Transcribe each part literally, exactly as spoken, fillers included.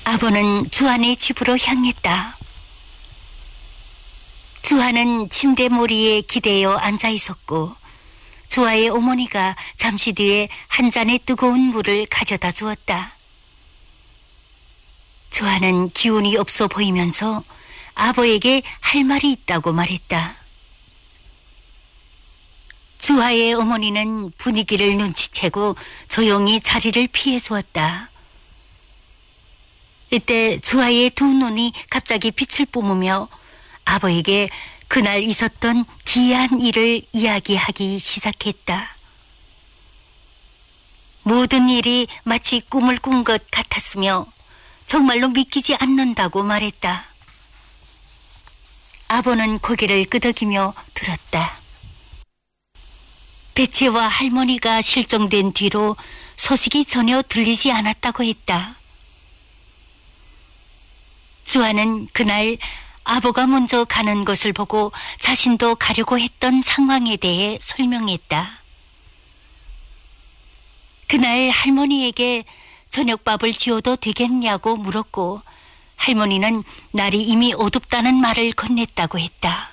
아버는 주안의 집으로 향했다. 주안은 침대 모리에 기대어 앉아 있었고 주아의 어머니가 잠시 뒤에 한 잔의 뜨거운 물을 가져다 주었다. 주아는 기운이 없어 보이면서 아버에게 할 말이 있다고 말했다. 주아의 어머니는 분위기를 눈치채고 조용히 자리를 피해 주었다. 이때 주아의 두 눈이 갑자기 빛을 뿜으며 아버에게 그날 있었던 기이한 일을 이야기하기 시작했다. 모든 일이 마치 꿈을 꾼 것 같았으며 정말로 믿기지 않는다고 말했다. 아버는 고개를 끄덕이며 들었다. 배채와 할머니가 실종된 뒤로 소식이 전혀 들리지 않았다고 했다. 주아는 그날 아버가 먼저 가는 것을 보고 자신도 가려고 했던 상황에 대해 설명했다. 그날 할머니에게 저녁밥을 지어도 되겠냐고 물었고 할머니는 날이 이미 어둡다는 말을 건넸다고 했다.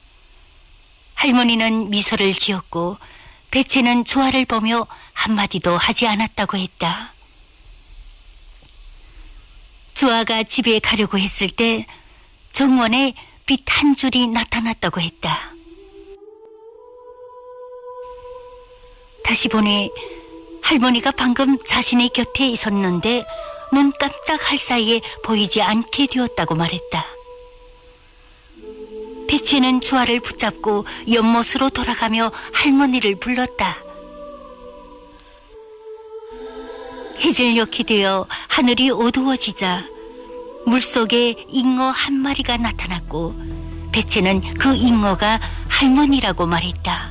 할머니는 미소를 지었고 배채는 주아를 보며 한마디도 하지 않았다고 했다. 주아가 집에 가려고 했을 때 정원에 빛 한 줄이 나타났다고 했다. 다시 보니 할머니가 방금 자신의 곁에 있었는데 눈 깜짝할 사이에 보이지 않게 되었다고 말했다. 배채는 주아를 붙잡고 연못으로 돌아가며 할머니를 불렀다. 해질녘이 되어 하늘이 어두워지자 물속에 잉어 한 마리가 나타났고 배채는 그 잉어가 할머니라고 말했다.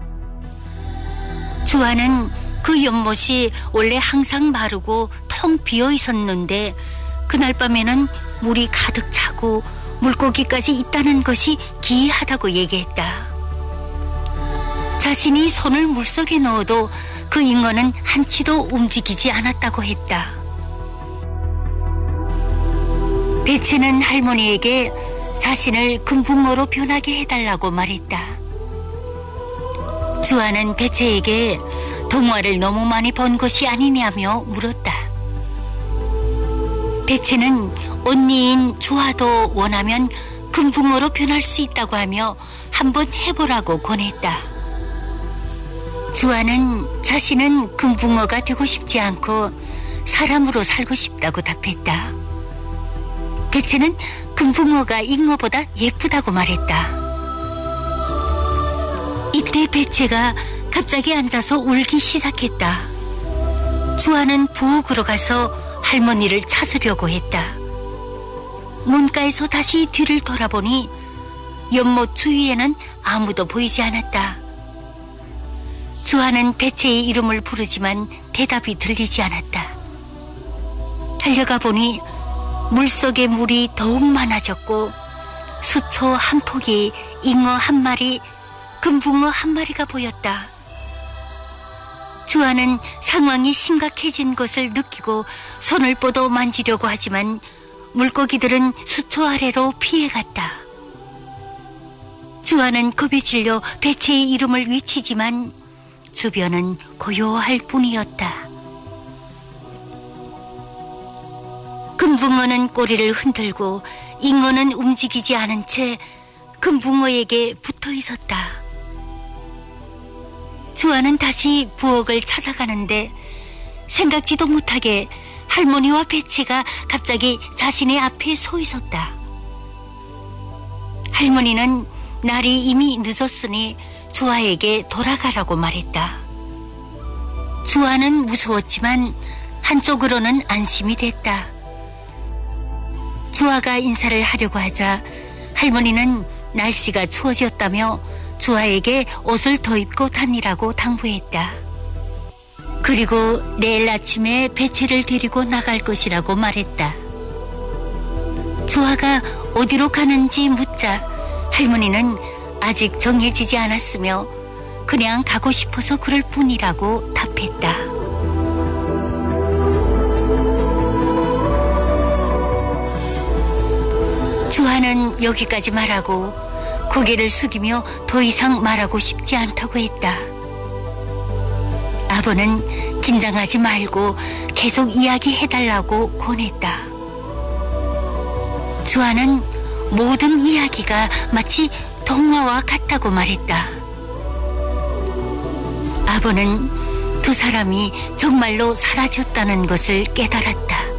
주아는 그 연못이 원래 항상 마르고 텅 비어 있었는데 그날 밤에는 물이 가득 차고 물고기까지 있다는 것이 기이하다고 얘기했다. 자신이 손을 물속에 넣어도 그 잉어는 한치도 움직이지 않았다고 했다. 배채는 할머니에게 자신을 금붕어로 변하게 해달라고 말했다. 주아는 배채에게 동화를 너무 많이 본 것이 아니냐며 물었다. 배채는 언니인 주아도 원하면 금붕어로 변할 수 있다고 하며 한번 해보라고 권했다. 주아는 자신은 금붕어가 되고 싶지 않고 사람으로 살고 싶다고 답했다. 배채는 금붕어가 잉어보다 예쁘다고 말했다. 이때 배채가 갑자기 앉아서 울기 시작했다. 주아는 부엌으로 가서 할머니를 찾으려고 했다. 문가에서 다시 뒤를 돌아보니 연못 주위에는 아무도 보이지 않았다. 주아는 배채의 이름을 부르지만 대답이 들리지 않았다. 달려가 보니 물속의 물이 더욱 많아졌고 수초 한 폭이 잉어 한 마리, 금붕어 한 마리가 보였다. 주아는 상황이 심각해진 것을 느끼고 손을 뻗어 만지려고 하지만 물고기들은 수초 아래로 피해갔다. 주아는 겁에 질려 배채의 이름을 외치지만 주변은 고요할 뿐이었다. 금붕어는 꼬리를 흔들고 잉어는 움직이지 않은 채 금붕어에게 붙어 있었다. 주아는 다시 부엌을 찾아가는데 생각지도 못하게 할머니와 배채가 갑자기 자신의 앞에 서 있었다. 할머니는 날이 이미 늦었으니 주아에게 돌아가라고 말했다. 주아는 무서웠지만 한쪽으로는 안심이 됐다. 주아가 인사를 하려고 하자 할머니는 날씨가 추워졌다며 주아에게 옷을 더 입고 다니라고 당부했다. 그리고 내일 아침에 배채를 데리고 나갈 것이라고 말했다. 주아가 어디로 가는지 묻자 할머니는 아직 정해지지 않았으며 그냥 가고 싶어서 그럴 뿐이라고 답했다. 여기까지 말하고 고개를 숙이며 더 이상 말하고 싶지 않다고 했다. 아버는 긴장하지 말고 계속 이야기해달라고 권했다. 주아는 모든 이야기가 마치 동화와 같다고 말했다. 아버는 두 사람이 정말로 사라졌다는 것을 깨달았다.